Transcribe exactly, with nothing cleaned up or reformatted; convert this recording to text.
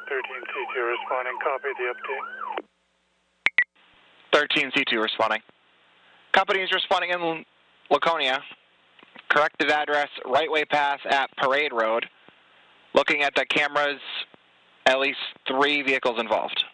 thirteen C two responding. Copy the update. thirteen C two responding. Company is responding in Laconia. Corrected address, right way pass at Parade Road. Looking at the cameras, at least three vehicles involved.